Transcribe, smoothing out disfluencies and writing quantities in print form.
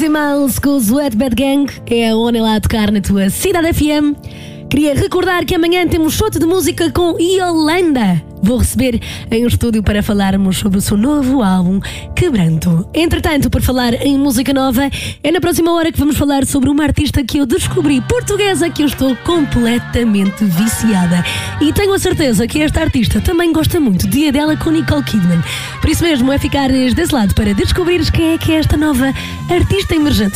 Miles com o Sweatband Gang. É a Ona lá a tocar na tua Cidade FM. Queria recordar que amanhã temos shot de música com Yolanda. Vou receber em um estúdio para falarmos sobre o seu novo álbum, Quebranto. Entretanto, por falar em música nova, é na próxima hora que vamos falar sobre uma artista que eu descobri, portuguesa, que eu estou completamente viciada. E tenho a certeza que esta artista também gosta muito de Adele com Nicole Kidman. Por isso mesmo é ficares desse lado para descobrires quem é que é esta nova artista emergente.